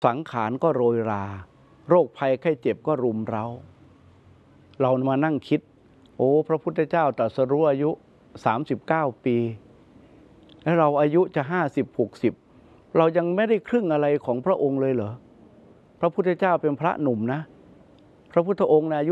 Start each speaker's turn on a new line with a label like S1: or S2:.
S1: สังขารก็โรยราโรคภัยไข้เจ็บก็รุมเร้าเรามานั่งคิดพระพุทธเจ้าตรัสรู้อายุ39 ปีแล้วเราอายุจะ50-60เรายังไม่ได้ครึ่งอะไรของพระองค์เลยเหรอพระพุทธเจ้าเป็นพระหนุ่มนะพระพุทธองค์อายุ